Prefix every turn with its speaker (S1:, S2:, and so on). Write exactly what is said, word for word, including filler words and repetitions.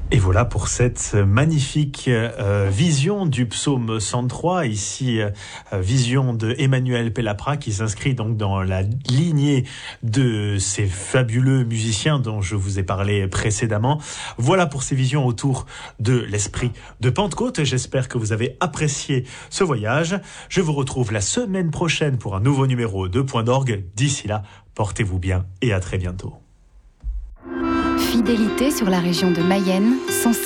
S1: Et voilà pour cette magnifique euh, vision du psaume cent trois, ici euh, vision de Emmanuel Pellapra qui s'inscrit donc dans la lignée de ces fabuleux musiciens dont je vous ai parlé précédemment. Voilà pour ces visions autour de l'esprit de Pentecôte. J'espère que vous avez apprécié ce voyage. Je vous retrouve la semaine prochaine pour un nouveau numéro de Point d'Orgue. D'ici là, portez-vous bien et à très bientôt.
S2: Fidélité sur la région de Mayenne, cent